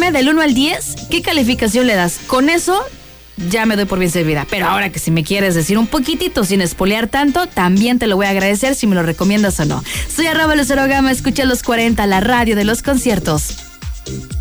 dime del 1 al 10, ¿qué calificación le das? Con eso ya me doy por bien servida. Pero ahora que si me quieres decir un poquitito sin espolear tanto, también te lo voy a agradecer si me lo recomiendas o no. Soy @LuceroGama, escucha los 40, la radio de los conciertos.